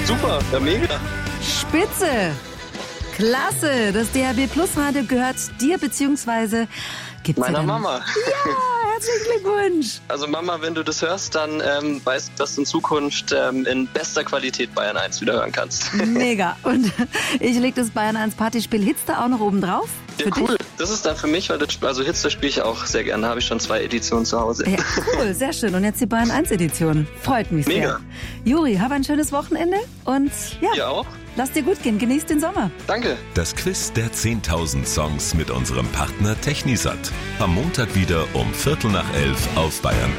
Super, ja mega. Spitze. Klasse. Das DRB Plus Radio gehört dir bzw. gibt's Meiner Mama. Ja, herzlichen Glückwunsch. Also Mama, wenn du das hörst, dann weißt du, dass du in Zukunft in bester Qualität Bayern 1 wieder hören kannst. Mega. Und ich lege das Bayern 1 Partyspiel Hitster auch noch oben drauf. Ja, cool. Das ist dann für mich, weil Hitster spiele ich auch sehr gerne. Da habe ich schon 2 Editionen zu Hause. Ja, cool, sehr schön. Und jetzt die Bayern 1 Edition. Freut mich sehr. Mega. Juri, hab ein schönes Wochenende und ja, Ihr auch? lass dir gut gehen. Genieß den Sommer. Danke. Das Quiz der 10.000 Songs mit unserem Partner Technisat. Am Montag wieder um 11:45 auf Bayern